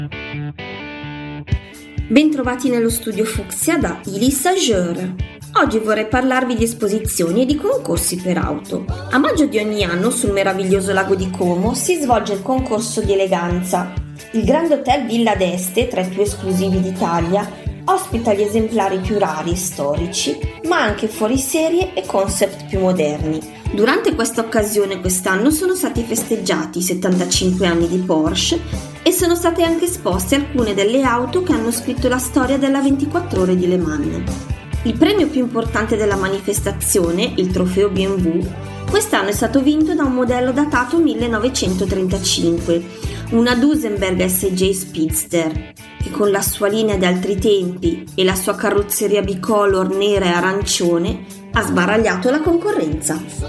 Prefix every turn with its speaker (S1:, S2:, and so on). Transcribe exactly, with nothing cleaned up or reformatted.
S1: Bentrovati nello studio Fucsia da Ili Sageur. Oggi vorrei parlarvi di esposizioni e di concorsi per auto. A maggio di ogni anno sul meraviglioso lago di Como si svolge il concorso di eleganza. Il Grand Hotel Villa d'Este, tra i più esclusivi d'Italia, ospita gli esemplari più rari e storici, ma anche fuoriserie e concept più moderni. Durante questa occasione quest'anno sono stati festeggiati i settantacinque anni di Porsche e sono state anche esposte alcune delle auto che hanno scritto la storia della ventiquattro ore di Le Mans. Il premio più importante della manifestazione, il trofeo B M W, quest'anno è stato vinto da un modello datato millenovecentotrentacinque, una Duesenberg S J Speedster, che con la sua linea di altri tempi e la sua carrozzeria bicolor nera e arancione ha sbaragliato la concorrenza.